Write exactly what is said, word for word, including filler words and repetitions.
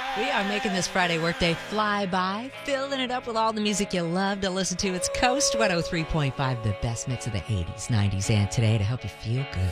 We are making this Friday workday fly by, filling it up with all the music you love to listen to. It's Coast one oh three point five, the best mix of the eighties, nineties, and today to help you feel good.